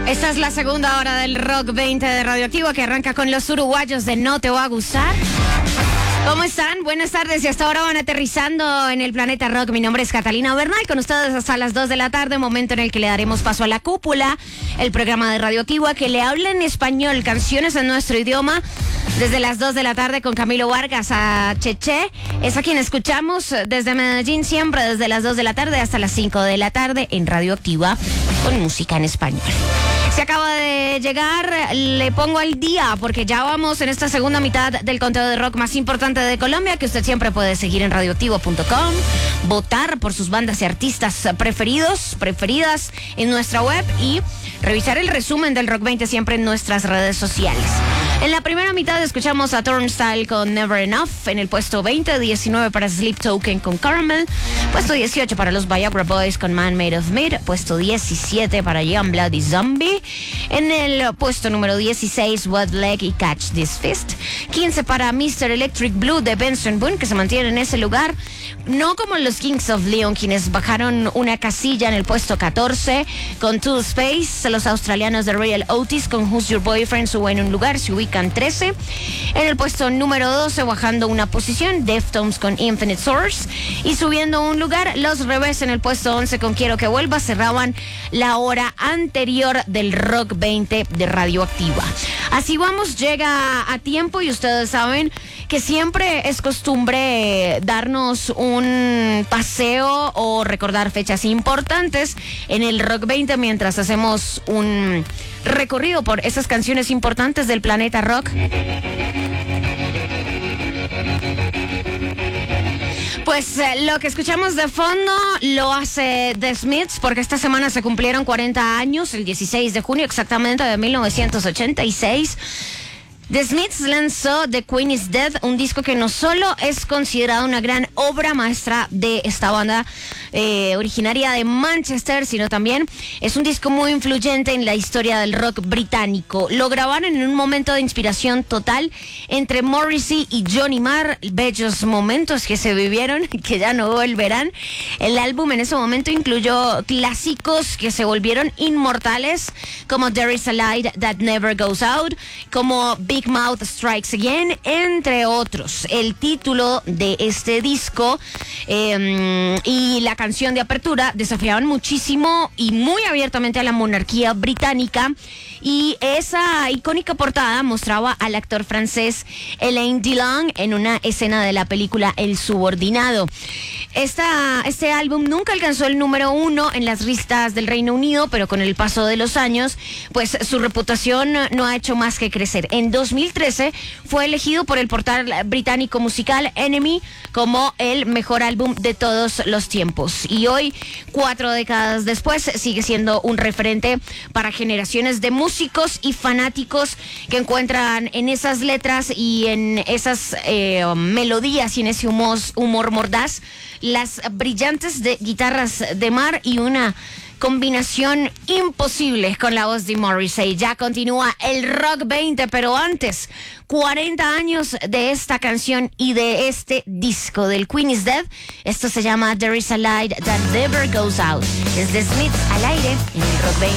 Esta es la segunda hora del Rock 20 de Radioactiva, que arranca con los uruguayos de No Te Va a Gustar. ¿Cómo están? Buenas tardes, y hasta ahora van aterrizando en el planeta rock. Mi nombre es Catalina Bernal, con ustedes hasta las 2 de la tarde, momento en el que le daremos paso a La Cúpula, el programa de Radioactiva que le habla en español, canciones en nuestro idioma, desde las 2 de la tarde con Camilo Vargas a Cheche. Es a quien escuchamos desde Medellín, siempre desde las 2 de la tarde hasta las 5 de la tarde en Radioactiva, con música en español. Se acaba de llegar, le pongo al día, porque ya vamos en esta segunda mitad del conteo de rock más importante de Colombia, que usted siempre puede seguir en radioactivo.com, votar por sus bandas y artistas preferidas en nuestra web y revisar el resumen del Rock 20 siempre en nuestras redes sociales. En la primera mitad escuchamos a Turnstile con Never Enough, en el puesto 20, 19 para Sleep Token con Caramel, puesto 18 para los Viagra Boys con Man Made of Meat, puesto 17 para Young Bloody Zombie, en el puesto número 16 What Leg y Catch This Fist, 15 para Mr. Electric Blue de Benson Boone, que se mantiene en ese lugar, no como los Kings of Leon, quienes bajaron una casilla en el puesto 14 con Two Space. Los australianos de Royal Otis con Who's Your Boyfriend suben un lugar, se ubican 13. En el puesto número 12, bajando una posición, Deftones con Infinite Source, y subiendo un lugar, Los Revés en el puesto 11 con Quiero que Vuelva, cerraban la hora anterior del Rock 20 de Radioactiva. Así vamos, llega a tiempo, y ustedes saben que siempre es costumbre darnos un paseo o recordar fechas importantes en el Rock 20 mientras hacemos un recorrido por esas canciones importantes del planeta rock. Pues lo que escuchamos de fondo lo hace The Smiths, porque esta semana se cumplieron 40 años, el 16 de junio exactamente de 1986. The Smiths lanzó The Queen is Dead, un disco que no solo es considerado una gran obra maestra de esta banda originaria de Manchester, sino también es un disco muy influyente en la historia del rock británico. Lo grabaron en un momento de inspiración total entre Morrissey y Johnny Marr, bellos momentos que se vivieron, que ya no volverán. El álbum en ese momento incluyó clásicos que se volvieron inmortales, como There is a Light That Never Goes Out, como Big Mouth Strikes Again, entre otros. El título de este disco y la canción de apertura desafiaban muchísimo y muy abiertamente a la monarquía británica, y esa icónica portada mostraba al actor francés Alain Delon en una escena de la película El Subordinado. Este álbum nunca alcanzó el número 1 en las listas del Reino Unido, pero con el paso de los años, pues su reputación no ha hecho más que crecer. En 2013 fue elegido por el portal británico musical Enemy como el mejor álbum de todos los tiempos. Y hoy, 4 décadas después, sigue siendo un referente para generaciones de músicos y fanáticos que encuentran en esas letras y en esas melodías y en ese humor mordaz las brillantes guitarras de Marr y una combinación imposible con la voz de Morrissey. Ya continúa el Rock 20, pero antes, 40 años de esta canción y de este disco del Queen is Dead. Esto se llama There is a Light That Never Goes Out. Es The Smiths al aire en el Rock 20.